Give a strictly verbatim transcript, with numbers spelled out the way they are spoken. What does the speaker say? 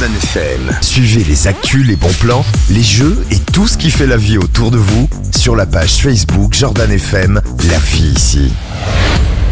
Jordan F M. Suivez les actus, les bons plans, les jeux et tout ce qui fait la vie autour de vous sur la page Facebook Jordan F M, la vie ici.